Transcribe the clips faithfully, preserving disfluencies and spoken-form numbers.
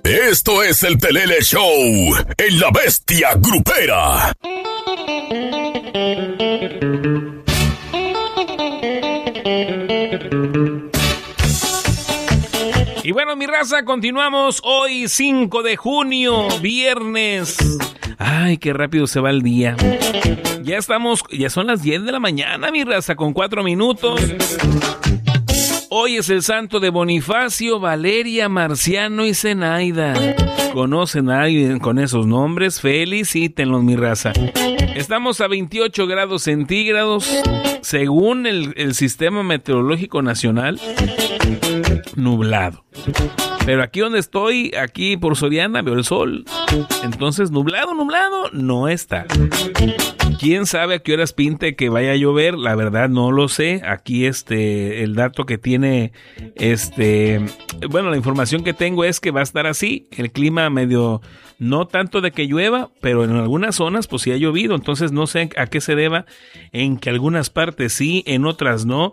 Esto es el Pelele Show en La Bestia Grupera. Y bueno, mi raza, continuamos hoy cinco de junio, viernes. Ay, qué rápido se va el día. Ya estamos, ya son las diez de la mañana, mi raza, con cuatro minutos. Hoy es el santo de Bonifacio, Valeria, Marciano y Zenaida. ¿Conocen a alguien con esos nombres? Felicítenlos, mi raza. Estamos a veintiocho grados centígrados, según el, el Sistema Meteorológico Nacional, nublado. Pero aquí donde estoy, aquí por Soriana, veo el sol. Entonces, nublado, nublado, no está. ¿Quién sabe a qué horas pinte que vaya a llover? La verdad no lo sé. Aquí este, el dato que tiene, este, bueno, la información que tengo es que va a estar así. El clima medio, no tanto de que llueva, pero en algunas zonas pues sí ha llovido. Entonces no sé a qué se deba, en que algunas partes sí, en otras no.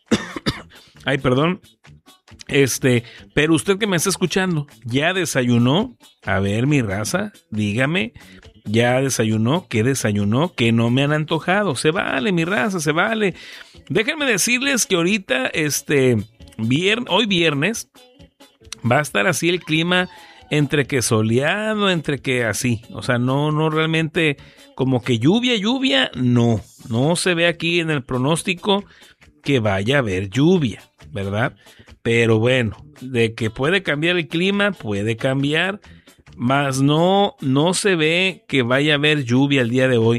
Ay, perdón. Este, pero usted que me está escuchando, ¿ya desayunó? A ver, mi raza, dígame, ¿ya desayunó? ¿Qué desayunó? Que no me han antojado. Se vale, mi raza, se vale. Déjenme decirles que ahorita, este, vier- hoy viernes, va a estar así el clima, entre que soleado, entre que así. O sea, no, no realmente como que lluvia, lluvia, no. No se ve aquí en el pronóstico que vaya a haber lluvia, ¿verdad? Pero bueno, de que puede cambiar el clima, puede cambiar, mas no, no se ve que vaya a haber lluvia el día de hoy.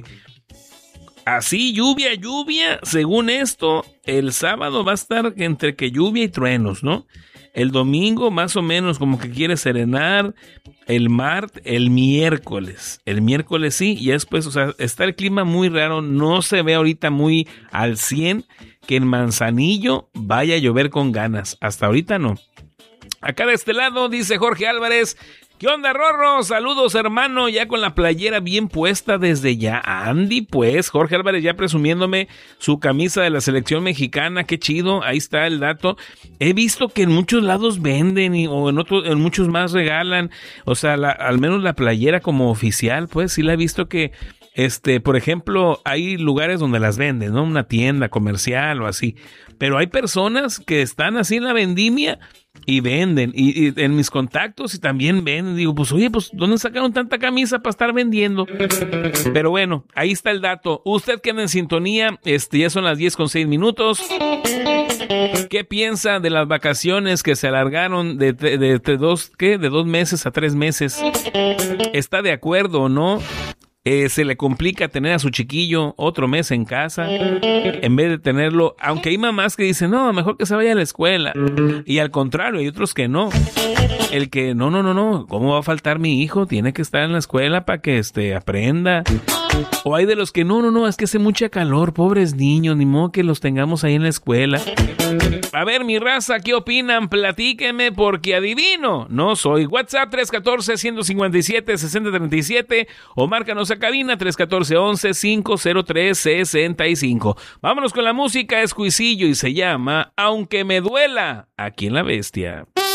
Así, lluvia, lluvia, según esto, el sábado va a estar entre que lluvia y truenos, ¿no? El domingo más o menos como que quiere serenar, el martes, el miércoles, el miércoles sí, y después, o sea, está el clima muy raro, no se ve ahorita muy al cien que en Manzanillo vaya a llover con ganas, hasta ahorita no. Acá de este lado dice Jorge Álvarez, ¿qué onda, Rorro? Saludos, hermano, ya con la playera bien puesta desde ya. Andy, pues, Jorge Álvarez ya presumiéndome su camisa de la selección mexicana, qué chido, ahí está el dato. He visto que en muchos lados venden y, o en otros, en muchos más regalan, o sea, la, al menos la playera como oficial, pues sí la he visto que, este, por ejemplo, hay lugares donde las venden, ¿no? Una tienda comercial o así, pero hay personas que están así en la vendimia y venden, y, y en mis contactos y también venden. Digo, pues oye, pues ¿dónde sacaron tanta camisa para estar vendiendo? Pero bueno, ahí está el dato. Usted que anda en sintonía, este, ya son las diez con seis minutos. ¿Qué piensa de las vacaciones que se alargaron de, de, de, de dos, ¿qué? De dos meses a tres meses? ¿Está de acuerdo o no? Eh, se le complica tener a su chiquillo otro mes en casa en vez de tenerlo, aunque hay mamás que dicen no, mejor que se vaya a la escuela, y al contrario hay otros que no, el que no, no, no, no, ¿cómo va a faltar mi hijo? Tiene que estar en la escuela para que este, aprenda. O hay de los que no, no, no, es que hace mucha calor, pobres niños, ni modo que los tengamos ahí en la escuela. A ver, mi raza, ¿qué opinan? Platíquenme porque adivino, no soy. WhatsApp tres uno cuatro, uno cinco siete, seis cero tres siete o márcanos a cabina tres uno cuatro, once, cinco cero tres, sesenta y cinco. Vámonos con la música, es Cuisillo y se llama Aunque me duela, aquí en La Bestia.